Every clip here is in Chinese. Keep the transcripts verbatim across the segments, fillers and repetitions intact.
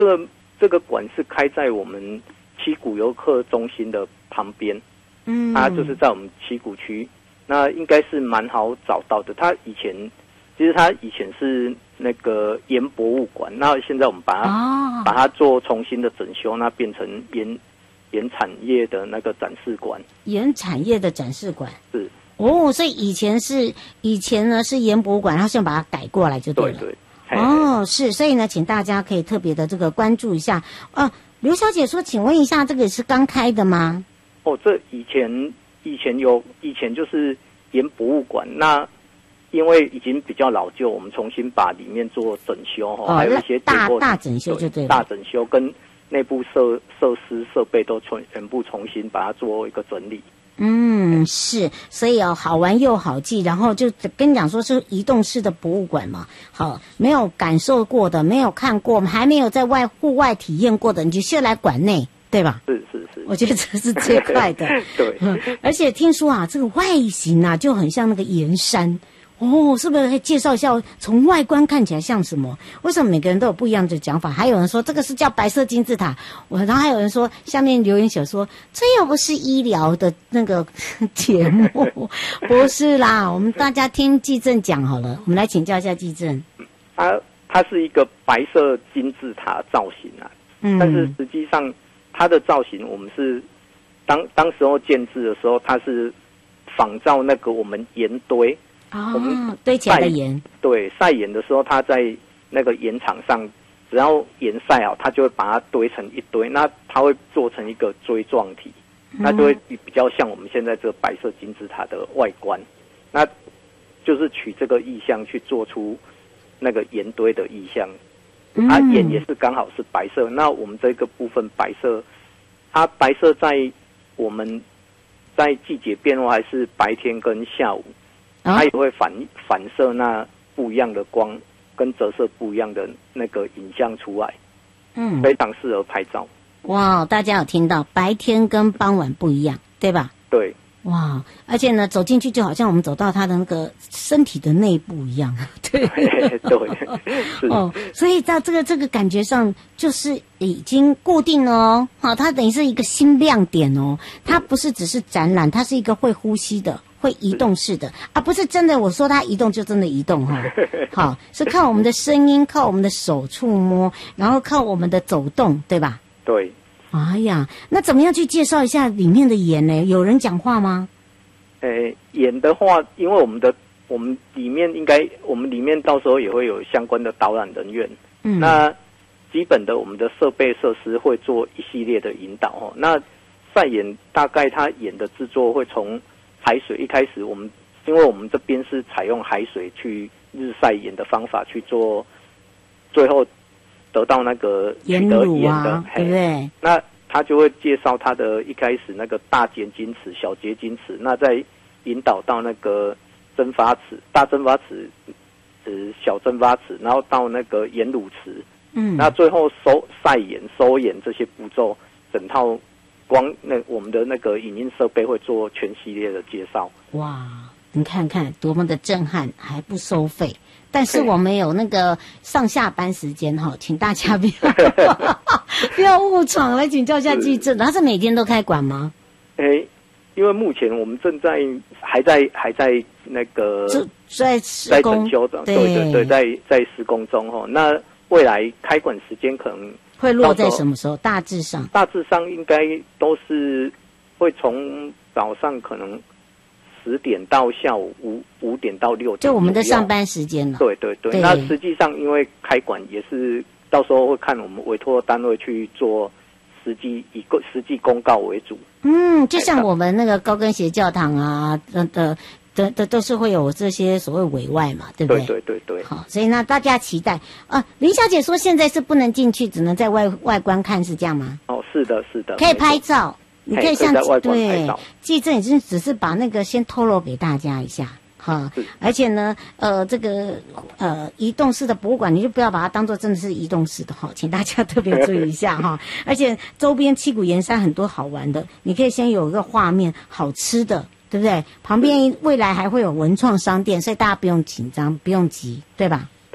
这个这个馆是开在我们七股游客中心的旁边，嗯，它就是在我们七股区，那应该是蛮好找到的。它以前其实它以前是那个盐博物馆，那现在我们把它、哦、把它做重新的整修，那变成盐盐产业的那个展示馆。 盐产业的展示馆是哦，所以以前是以前呢是盐博物馆，然后现在把它改过来就对了。 对对。 哦，是，所以呢，请大家可以特别的这个关注一下。呃，刘小姐说，请问一下，这个是刚开的吗？ 哦，这以前以前有以前就是盐博物馆，那因为已经比较老旧，我们重新把里面做整修哈、哦，还有一些大大整修就对了， 大整修跟内部设设施设备都全全部重新把它做一个整理。 嗯，是，所以哦，好玩又好记，然后就跟你讲说是移动式的博物馆嘛，好，没有感受过的，没有看过，还没有在外户外体验过的，你就先来馆内，对吧？ 是是是， 我觉得这是最快的。 对、 嗯，而且听说啊，这个外形啊就很像那个盐山。哦，是不是可以介绍一下从外观看起来像什么？为什么每个人都有不一样的讲法？还有人说这个是叫白色金字塔，我然后还有人说下面留言写说这又不是医疗的那个节目，不是啦，我们大家听纪政讲好了，我们来请教一下纪政。 它它是一个白色金字塔造型啊，嗯，但是实际上它的造型我们是当当时候建制的时候，它是仿照那个我们盐堆。 哦，我们堆起来的盐， 对，晒盐的时候，它在那个盐场上，只要盐晒好，它就会把它堆成一堆，那它会做成一个锥状体，那就会比较像我们现在这个白色金字塔的外观，那就是取这个意象去做出那个盐堆的意象，它、啊、盐也是刚好是白色，那我们这个部分白色，它白色在我们在季节变化还是白天跟下午。它也会反反射那不一样的光，跟折射不一样的那个影像出来，嗯，非常适合拍照。 哇，大家有听到，白天跟傍晚不一样，对吧？ 对。 哇，而且呢，走进去就好像我们走到他的那个身体的内部一样，对对， 哦，所以到这个这个感觉上就是已经固定了哦，好，它等于是一个新亮点哦，它不是只是展览，它是一个会呼吸的。会移动式的啊，不是真的。我说它移动就真的移动哈，好，是靠我们的声音，靠我们的手触摸，然后靠我们的走动，对吧？ 对。 哎呀，那怎么样去介绍一下里面的盐呢？有人讲话吗？ 诶，盐的话，因为我们的我们里面应该，我们里面到时候也会有相关的导览人员，嗯，那基本的我们的设备设施会做一系列的引导哦。那晒盐大概它盐的制作会从海水一开始，我们因为我们这边是采用海水去日晒盐的方法去做，最后得到那个盐乳啊，对不对？ 那他就会介绍他的一开始那个大结晶池、小结晶池，那再引导到那个蒸发池、大蒸发池、呃小蒸发池，然后到那个盐乳池，嗯，那最后收晒盐、收盐这些步骤，整套。光那我们的那个影音设备会做全系列的介绍。 哇，你看看多么的震撼，还不收费。但是我们有那个上下班时间哈，请大家不要不要误闯。来请教一下纪政，他是每天都开馆吗？ 诶，因为目前我们正在还在还在那个在施工， 在整修中，对对对，在在施工中哈。那未来开馆时间可能。 会落在什么时候？大致上， 大致上应该都是会从早上可能十点到下午五五点到六点， 就我们的上班时间了。 对对 对, 对。那实际上，因为开馆也是到时候会看我们委托单位去做实际以实际公告为主。 嗯，就像我们那个高跟鞋教堂啊的的。的的都是会有这些所谓委外嘛，对不对？ 对对对对。 好，所以呢，大家期待啊。林小姐说现在是不能进去，只能在外外观看，是这样吗？ 哦，是的，是的。 可以拍照，你可以像对，纪政已经只是把那个先透露给大家一下哈。而且呢，呃，这个呃移动式的博物馆，你就不要把它当做真的是移动式的哈，请大家特别注意一下哈。而且周边七股盐山很多好玩的，你可以先有一个画面，好吃的。对不对？旁边未来还会有文创商店，所以大家不用紧张，不用急，对吧？ 对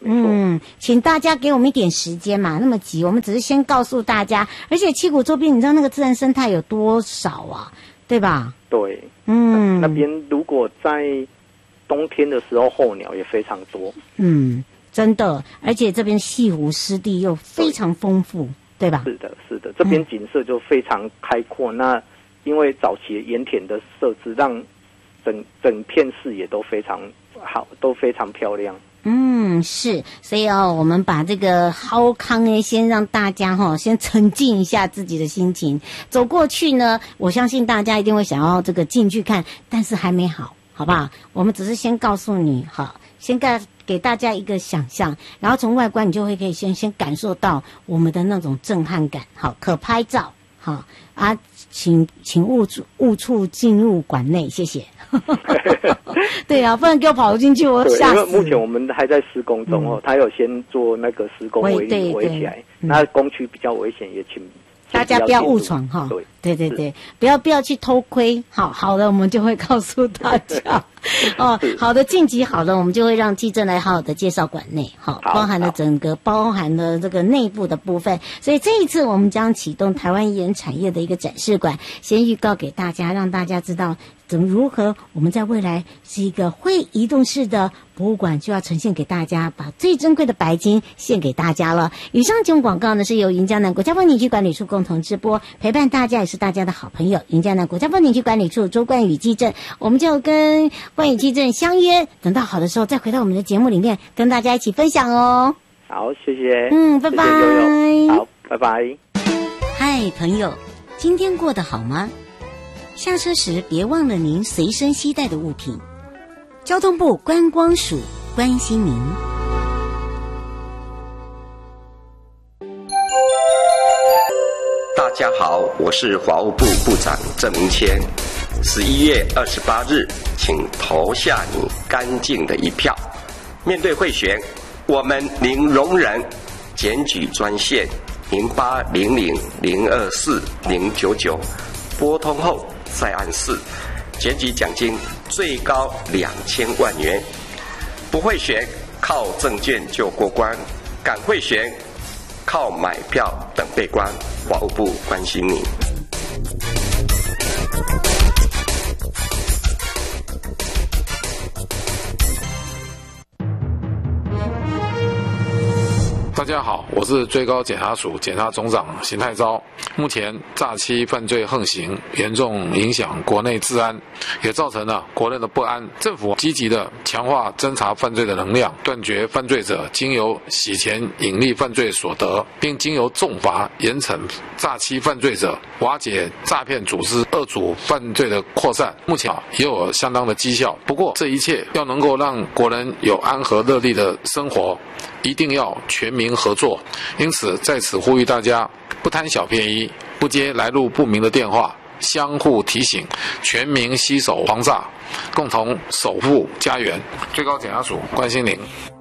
嗯，请大家给我们一点时间嘛，那么急，我们只是先告诉大家，而且七股周边，你知道那个自然生态有多少啊，对吧？ 对， 嗯， 那边如果在冬天的时候，候鸟也非常多。 嗯，真的，而且这边西湖湿地又非常丰富，对吧？ 是的，是的，这边景色就非常开阔。嗯、那因为早期盐田的设置，让整整片视野都非常好，都非常漂亮。 嗯，是，所以哦，我们把这个好康呢，先让大家哈、哦，先沉浸一下自己的心情。走过去呢，我相信大家一定会想要这个进去看，但是还没好，好不好？我们只是先告诉你，好，先给给大家一个想象，然后从外观你就会可以先先感受到我们的那种震撼感。好，可拍照，好啊，请请勿勿触进入馆内，谢谢。对啊，不然给我跑进去，我吓死。 因为目前我们还在施工中哦，嗯、他有先做那个施工围围起来，嗯、那工区比较危险，也请大家不要误闯哈。对对对对，不要不要去偷窥。好好的，我们就会告诉大家。哦，好的，晋级好了，我们就会让纪政来好好的介绍馆内，好，包含了整个包含了这个内部的部分。所以这一次我们将启动台湾盐产业的一个展示馆，先预告给大家，让大家知道怎么如何我们在未来是一个会移动式的博物馆，就要呈现给大家，把最珍贵的白金献给大家了。以上节目广告呢是由云嘉南国家风景区管理处共同直播，陪伴大家也是大家的好朋友云嘉南国家风景区管理处周冠宇纪政，我们就跟冠宇纪政相约，等到好的时候再回到我们的节目里面跟大家一起分享哦。 好，谢谢。 嗯，拜拜。 谢谢悠悠。好，拜拜。 嗨，朋友，今天过得好吗？下车时别忘了您随身携带的物品。交通部观光署关心您。 大家好，我是法务部部长郑明谦。十一月二十八日，请投下你干净的一票。面对贿选，我们零容忍。检举专线零八零零零二四零九九，拨通后再按四，检举奖金最高两千万元。不贿选，靠证件就过关；敢贿选，靠买票等被关。法务部关心你。 大家好，我是最高检察署检察总长邢太昭。目前诈欺犯罪横行，严重影响国内治安，也造成了国内的不安。政府积极的强化侦查犯罪的能量，断绝犯罪者经由洗钱隐匿犯罪所得，并经由重罚严惩诈欺犯罪者，瓦解诈骗组织恶阻犯罪的扩散。目前也有相当的绩效。不过这一切要能够让国人有安和乐利的生活，一定要全民合作。因此在此呼吁大家，不贪小便宜，不接来路不明的电话，相互提醒，全民携手防诈，共同守护家园。最高检察署关心您。